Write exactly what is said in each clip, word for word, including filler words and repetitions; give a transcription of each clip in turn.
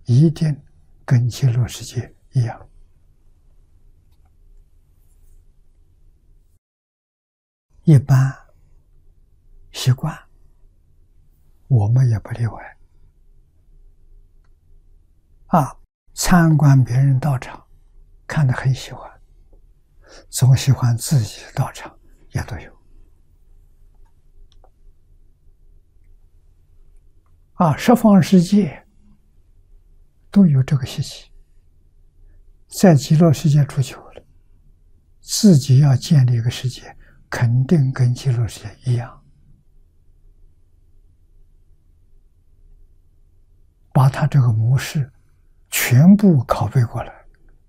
一定跟极乐世界一样。一般习惯，我们也不例外。啊，参观别人道场，看得很喜欢，总喜欢自己的道场，也都有。啊，十方世界都有这个习气，在极乐世界住久了，自己要建立一个世界，肯定跟极乐世界一样，把他这个模式全部拷贝过来。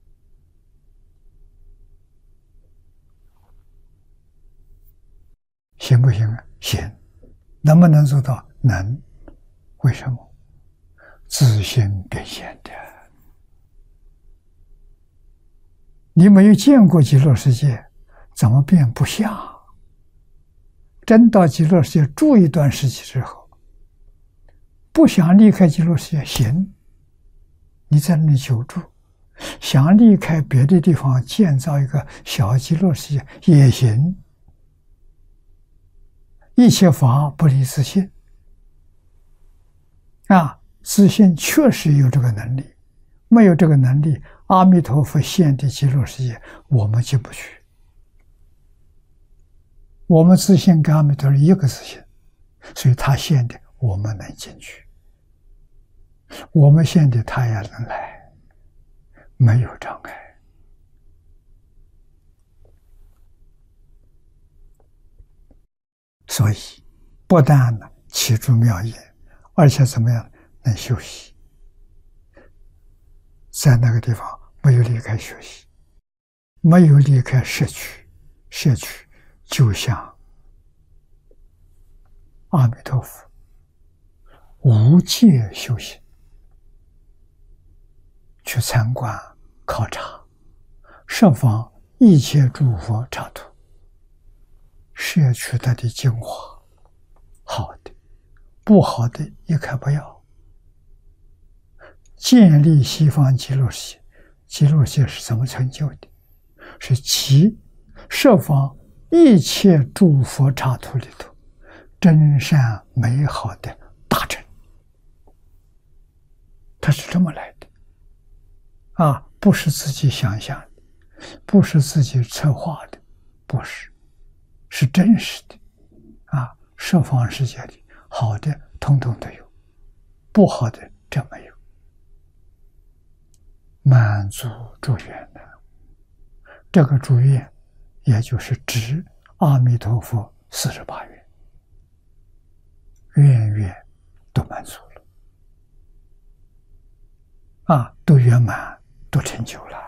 行不行啊？行。能不能做到？能。为什么？自性变现的。你没有见过极乐世界，怎么变不像？真到极乐世界住一段时期之后，不想离开极乐世界，行，你在那里久住；想离开别的地方建造一个小极乐世界也行。一切法不离自性。啊，自性确实有这个能力，没有这个能力，阿弥陀佛现的极乐世界，我们进不去。我们自性跟阿弥陀佛一个自性，所以他现的我们能进去，我们现的他也能来，没有障碍。所以不但呢起诸妙业，而且怎么样能休息，在那个地方没有离开学习，没有离开摄取，摄取就像阿弥陀佛无界修行，去参观考察，设访一切诸佛刹土，摄取它的精华，好的不好的一概不要。建立西方极乐世界，极乐世界是怎么成就的？是其设访一切诸佛刹土里头真善美好的大成，它是这么来的啊，不是自己想象的，不是自己策划的，不是，是真实的啊。设方世界里好的统统都有，不好的真没有。满足诸愿的，这个诸愿也就是指阿弥陀佛四十八愿，愿愿都满足了啊，都圆满，都成就了。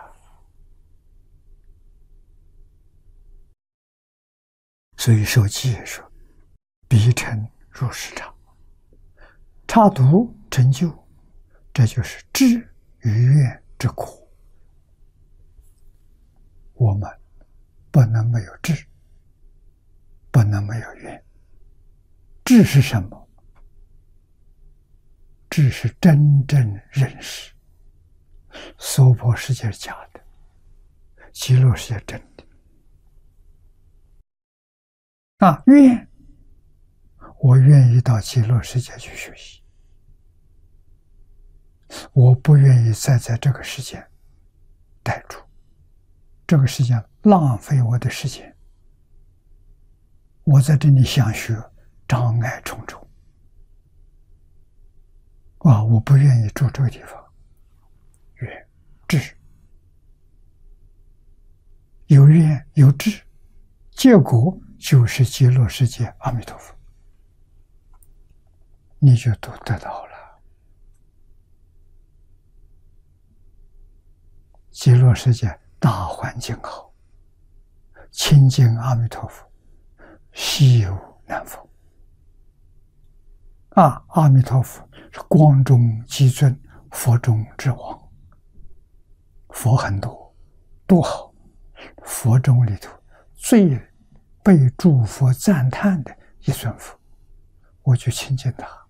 所以受记也说，必成如是刹，刹土成就，这就是智与愿之苦。我们不能没有智，不能没有愿。智是什么？智是真正认识娑婆世界是假的，极乐世界真的。啊，愿，我愿意到极乐世界去学习，我不愿意再在这个世界待住，这个世界浪费我的时间，我在这里想学，障碍重重啊！我不愿意住这个地方。愿智，有愿有智，结果就是极乐世界阿弥陀佛，你就都得到了。极乐世界大环境好，亲近阿弥陀佛，稀有难逢。啊，阿弥陀佛是光中极尊，佛中之王。佛很多，多好！佛中里头最被诸佛赞叹的一尊佛，我就亲近他。